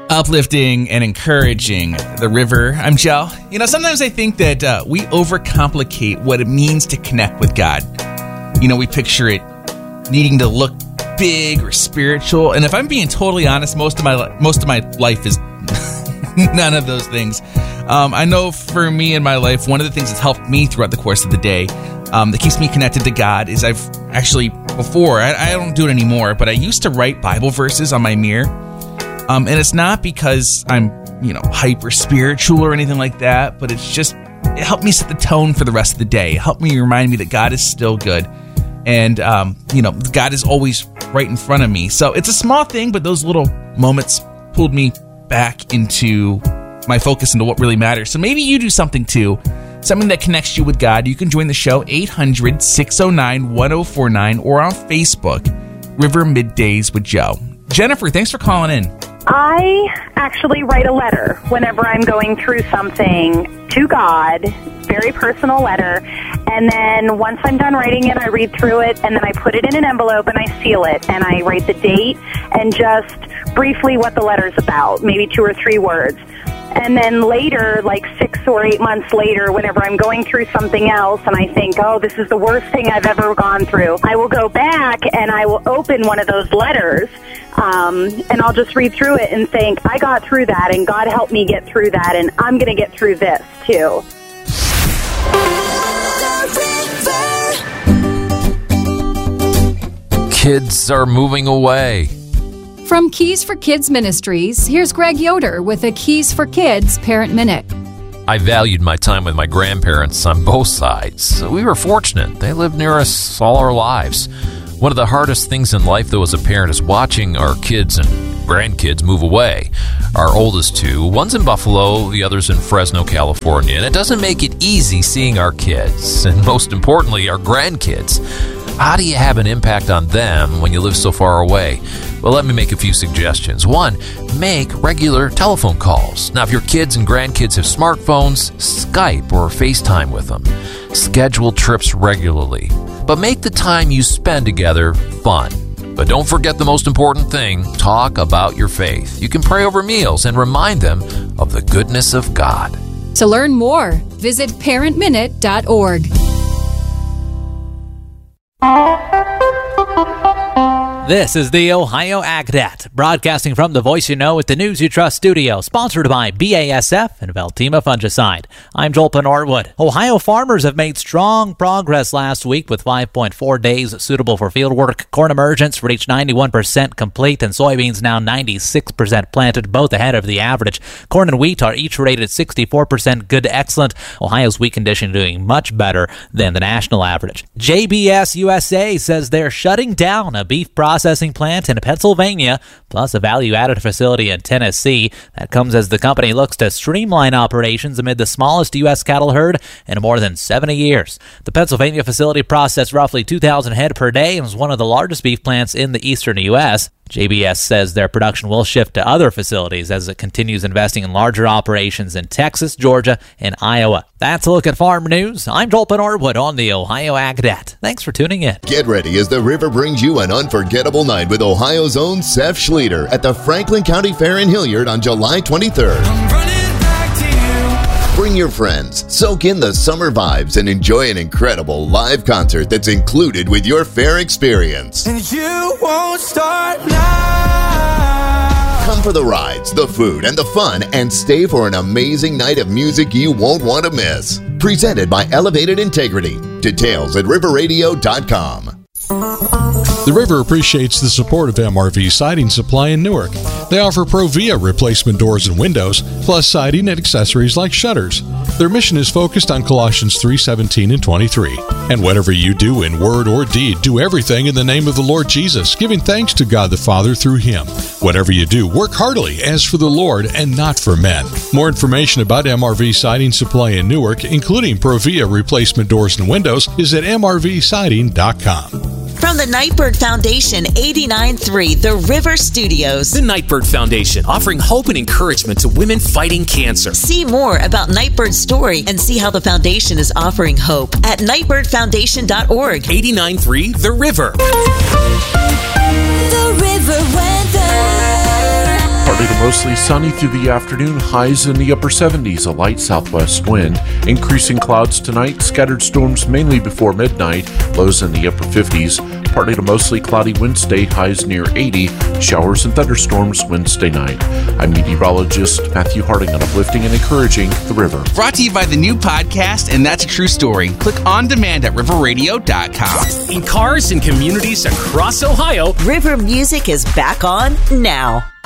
Uplifting and encouraging the river. I'm Joe. Sometimes I think that we overcomplicate what it means to connect with God. We picture it needing to look big or spiritual, and if I'm being totally honest, most of my life is none of those things. I know for me in my life, one of the things that's helped me throughout the course of the day that keeps me connected to God is I've actually, before, I don't do it anymore, but I used to write Bible verses on my mirror. And it's not because I'm, hyper spiritual or anything like that, but it helped me set the tone for the rest of the day. It helped me remind me that God is still good. And, God is always right in front of me. So it's a small thing, but those little moments pulled me back into my focus into what really matters. So maybe you do something too, something that connects you with God. You can join the show 800-609-1049 or on Facebook, River Middays with Joe. Jennifer, thanks for calling in. I actually write a letter whenever I'm going through something to God, very personal letter, and then once I'm done writing it, I read through it, and then I put it in an envelope and I seal it, and I write the date and just briefly what the letter's about, maybe 2 or 3 words. And then later, like 6 or 8 months later, whenever I'm going through something else and I think, oh, this is the worst thing I've ever gone through, I will go back and I will open one of those letters and I'll just read through it and think, I got through that and God helped me get through that and I'm going to get through this too. Kids are moving away. From Keys for Kids Ministries, here's Greg Yoder with a Keys for Kids Parent Minute. I valued my time with my grandparents on both sides. We were fortunate. They lived near us all our lives. One of the hardest things in life, though, as a parent is watching our kids and grandkids move away. Our oldest 2, one's in Buffalo, the other's in Fresno, California, and it doesn't make it easy seeing our kids, and most importantly, our grandkids. How do you have an impact on them when you live so far away? Well, let me make a few suggestions. 1, make regular telephone calls. Now, if your kids and grandkids have smartphones, Skype or FaceTime with them. Schedule trips regularly, but make the time you spend together fun. But don't forget the most important thing, talk about your faith. You can pray over meals and remind them of the goodness of God. To learn more, visit parentminute.org. This is the Ohio AgNet, broadcasting from the Voice You Know with the News You Trust studio, sponsored by BASF and Veltima Fungicide. I'm Joel Norwood. Ohio farmers have made strong progress last week with 5.4 days suitable for fieldwork. Corn emergence reached 91% complete and soybeans now 96% planted, both ahead of the average. Corn and wheat are each rated 64% good to excellent. Ohio's wheat condition doing much better than the national average. JBS USA says they're shutting down a beef processing plant in Pennsylvania, plus a value-added facility in Tennessee. That comes as the company looks to streamline operations amid the smallest U.S. cattle herd in more than 70 years. The Pennsylvania facility processed roughly 2,000 head per day and was one of the largest beef plants in the eastern U.S. JBS says their production will shift to other facilities as it continues investing in larger operations in Texas, Georgia, and Iowa. That's a look at farm news. I'm Joel Norwood on the Ohio AgNet. Thanks for tuning in. Get ready as the river brings you an unforgettable night with Ohio's own Seth Schlueter at the Franklin County Fair in Hilliard on July 23rd. Bring your friends, soak in the summer vibes, and enjoy an incredible live concert that's included with your fair experience. And you won't start now. Come for the rides, the food, and the fun, and stay for an amazing night of music you won't want to miss. Presented by Elevated Integrity. Details at riverradio.com. The River appreciates the support of MRV Siding Supply in Newark. They offer Provia replacement doors and windows, plus siding and accessories like shutters. Their mission is focused on Colossians 3:17 and 23. And whatever you do in word or deed, do everything in the name of the Lord Jesus, giving thanks to God the Father through Him. Whatever you do, work heartily as for the Lord and not for men. More information about MRV Siding Supply in Newark, including Provia replacement doors and windows, is at mrvsiding.com. From the Nightbird Foundation, 89.3 The River Studios. The Nightbird Foundation, offering hope and encouragement to women fighting cancer. See more about Nightbird's story and see how the foundation is offering hope at nightbirdfoundation.org. 89.3 The River. The River weather. Partly to mostly sunny through the afternoon, highs in the upper 70s, a light southwest wind. Increasing clouds tonight, scattered storms mainly before midnight, lows in the upper 50s. Partly to mostly cloudy Wednesday, highs near 80, showers and thunderstorms Wednesday night. I'm meteorologist Matthew Harding on Uplifting and Encouraging the River. Brought to you by the new podcast, And That's a True Story. Click on demand at riverradio.com. In cars and communities across Ohio, River Music is back on now.